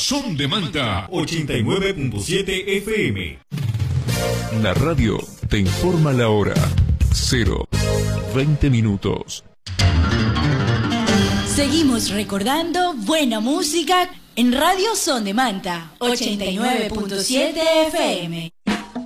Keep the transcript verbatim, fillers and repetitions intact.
Son de Manta ochenta y nueve punto siete F M. La radio te informa la hora. Cero, veinte minutos. Seguimos recordando buena música en Radio Son de Manta ochenta y nueve punto siete F M.